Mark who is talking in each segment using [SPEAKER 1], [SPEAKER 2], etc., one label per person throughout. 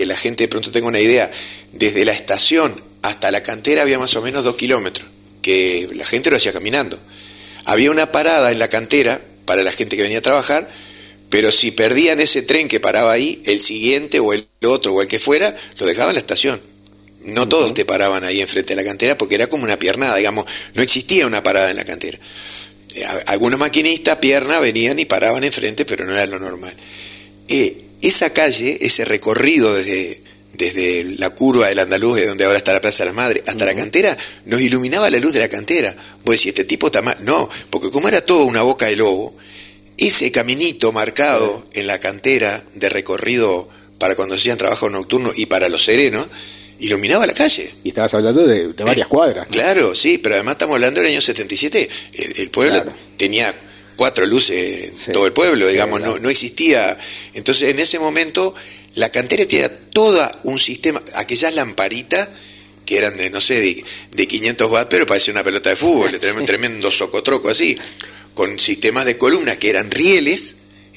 [SPEAKER 1] que la gente de pronto tenga una idea, desde la estación hasta la cantera había más o menos 2 kilómetros, que la gente lo hacía caminando. Había una parada en la cantera para la gente que venía a trabajar, pero si perdían ese tren que paraba ahí, el siguiente o el otro o el que fuera, lo dejaban en la estación. No todos te paraban ahí enfrente de la cantera porque era como una piernada, digamos, no existía una parada en la cantera. Algunos maquinistas, pierna, venían y paraban enfrente, pero no era lo normal. Esa calle, ese recorrido desde la curva del Andaluz, de donde ahora está la Plaza de las Madres, hasta la cantera, nos iluminaba la luz de la cantera. Vos decís, este tipo está mal. No, porque como era todo una boca de lobo, ese caminito marcado en la cantera de recorrido para cuando hacían trabajo nocturno y para los serenos, iluminaba la calle.
[SPEAKER 2] Y estabas hablando de varias cuadras, ¿no?
[SPEAKER 1] Claro, sí, pero además estamos hablando del año 77. El pueblo tenía 4 luces en todo el pueblo, digamos, no existía. Entonces, en ese momento, la cantera tenía todo un sistema, aquellas lamparitas que eran de, no sé, de 500 watts, pero parecía una pelota de fútbol, tremendo socotroco así, con sistemas de columnas que eran rieles,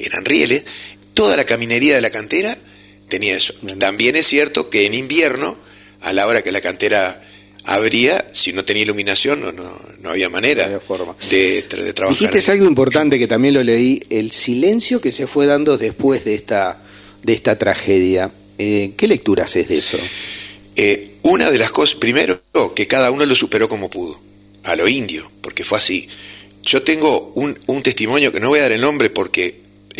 [SPEAKER 1] toda la caminería de la cantera tenía eso. También es cierto que en invierno, a la hora que la cantera abría, si no tenía iluminación, no había manera de trabajar.
[SPEAKER 2] Dijiste algo importante que también lo leí, el silencio que se fue dando después de esta tragedia. ¿Qué lectura haces de eso?
[SPEAKER 1] Una de las cosas, primero, que cada uno lo superó como pudo, a lo indio, porque fue así. Yo tengo un testimonio que no voy a dar el nombre porque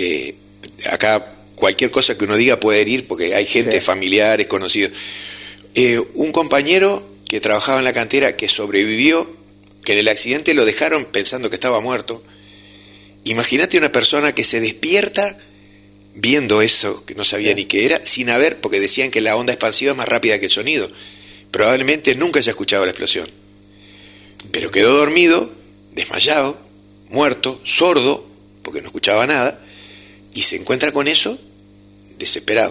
[SPEAKER 1] acá cualquier cosa que uno diga puede herir, porque hay gente, familiares, conocidos. Un compañero que trabajaba en la cantera, que sobrevivió, que en el accidente lo dejaron pensando que estaba muerto. Imagínate una persona que se despierta viendo eso que no sabía ni qué era, sin haber, porque decían que la onda expansiva es más rápida que el sonido. Probablemente nunca haya escuchado la explosión. Pero quedó dormido, desmayado, muerto, sordo, porque no escuchaba nada, y se encuentra con eso desesperado.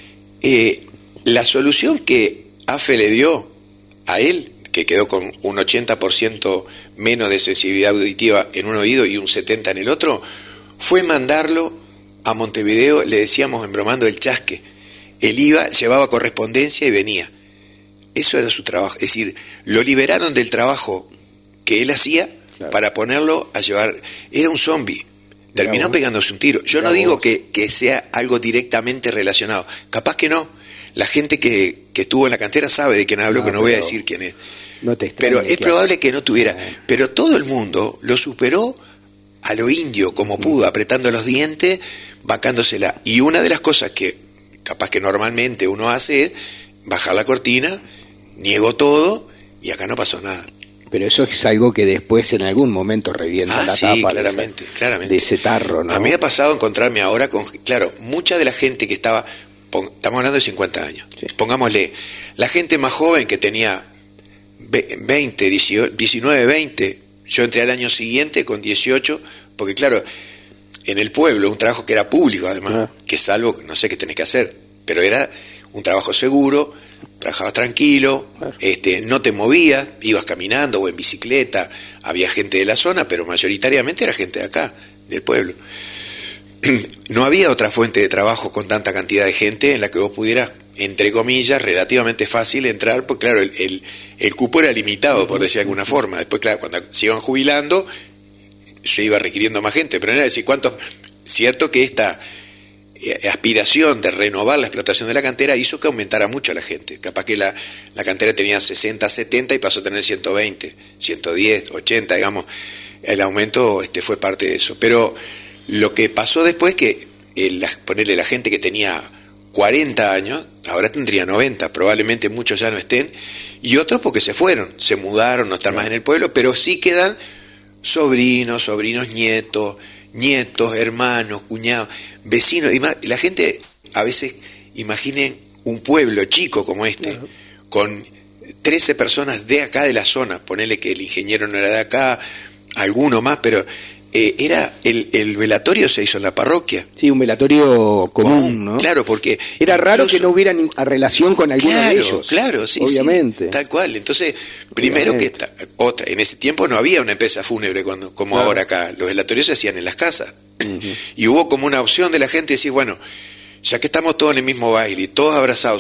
[SPEAKER 1] La solución que AFE le dio a él, que quedó con un 80% menos de sensibilidad auditiva en un oído y un 70% en el otro, fue mandarlo a Montevideo, le decíamos embromando el chasque. Él iba, llevaba correspondencia y venía. Eso era su trabajo. Es decir, lo liberaron del trabajo que él hacía para ponerlo a llevar. Era un zombie. Terminó pegándose un tiro. Yo no digo que sea algo directamente relacionado. Capaz que no. La gente que estuvo en la cantera sabe de quién hablo, que no voy a decir quién es. Pero es probable que no tuviera. Pero todo el mundo lo superó a lo indio, como pudo, apretando los dientes, bancándosela. Y una de las cosas que capaz que normalmente uno hace es bajar la cortina, niego todo, y acá no pasó nada.
[SPEAKER 2] Pero eso es algo que después en algún momento revienta la tapa
[SPEAKER 1] claramente.
[SPEAKER 2] De ese tarro, ¿no?
[SPEAKER 1] A mí me ha pasado encontrarme ahora con, claro, mucha de la gente que estamos hablando de 50 años, pongámosle, la gente más joven que tenía 20, 19, 20, yo entré al año siguiente con 18, porque claro, en el pueblo, un trabajo que era público además, que salvo, no sé qué tenés que hacer, pero era un trabajo seguro, trabajabas tranquilo, no te movías, ibas caminando o en bicicleta, había gente de la zona, pero mayoritariamente era gente de acá, del pueblo. No había otra fuente de trabajo con tanta cantidad de gente en la que vos pudieras, entre comillas, relativamente fácil entrar, porque claro, el cupo era limitado, por decir de alguna forma. Después, claro, cuando se iban jubilando, se iba requiriendo más gente, pero no era decir cuántos. Cierto que esta aspiración de renovar la explotación de la cantera hizo que aumentara mucho la gente. Capaz que la cantera tenía 60, 70 y pasó a tener 120, 110, 80, digamos. El aumento fue parte de eso. Pero lo que pasó después que ponerle la gente que tenía 40 años, ahora tendría 90, probablemente muchos ya no estén, y otros porque se fueron, se mudaron, no están más en el pueblo, pero sí quedan sobrinos, nietos, hermanos, cuñados, vecinos, y la gente a veces imaginen un pueblo chico como este, con 13 personas de acá de la zona, ponele que el ingeniero no era de acá, alguno más, pero era el velatorio se hizo en la parroquia.
[SPEAKER 2] Sí, un velatorio común, ¿no?
[SPEAKER 1] Claro, porque
[SPEAKER 2] era raro que no hubiera relación con alguno de ellos.
[SPEAKER 1] Claro, sí,
[SPEAKER 2] obviamente.
[SPEAKER 1] Sí, tal cual. Entonces, primero que en ese tiempo no había una empresa fúnebre como ahora acá. Los velatorios se hacían en las casas. Y hubo como una opción de la gente decir, bueno, ya que estamos todos en el mismo baile y todos abrazados,